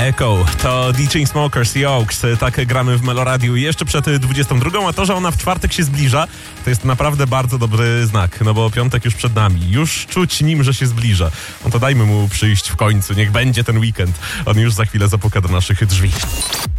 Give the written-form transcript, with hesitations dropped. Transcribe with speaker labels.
Speaker 1: Echo to The Chainsmokers i Oaks. Tak gramy w Meloradiu jeszcze przed 22, a to, że ona w czwartek się zbliża, to jest naprawdę bardzo dobry znak, no bo piątek już przed nami. Już czuć nim, że się zbliża. No to dajmy mu przyjść w końcu, niech będzie ten weekend. On już za chwilę zapuka do naszych drzwi.